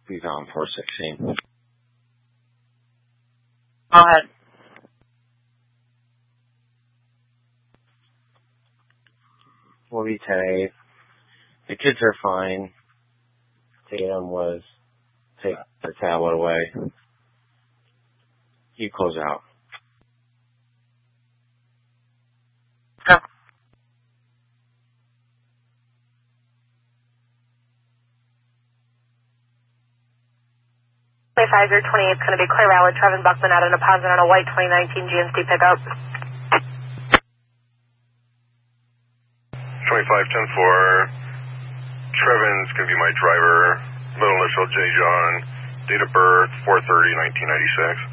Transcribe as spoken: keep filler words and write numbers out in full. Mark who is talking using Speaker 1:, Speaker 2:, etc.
Speaker 1: He's on four sixteen.
Speaker 2: Go ahead.
Speaker 1: We'll be ten eight. The kids are fine. Tatum was take the tablet away. You close out.
Speaker 2: Go.
Speaker 3: twenty-five zero twenty-eight is going to be clear valid. Trevin Buckman out of deposit on a white twenty nineteen G M C pickup.
Speaker 4: twenty-five ten four. Trevin's going to be my driver. Middle initial J. John. Date of birth four thirty nineteen ninety-six.